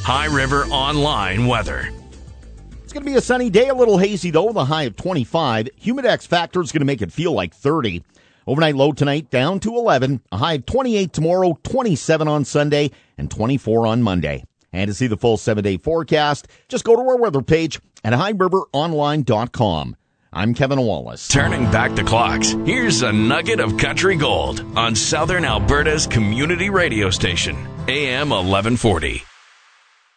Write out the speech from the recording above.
High River Online weather. It's going to be a sunny day, a little hazy though, with a high of 25. Humidex factor is going to make it feel like 30. Overnight low tonight down to 11. A high of 28 tomorrow, 27 on Sunday, and 24 on Monday. And to see the full 7-day forecast, just go to our weather page at highriveronline.com. I'm Kevin Wallace. Turning back the clocks, here's a nugget of country gold on Southern Alberta's community radio station, AM 1140.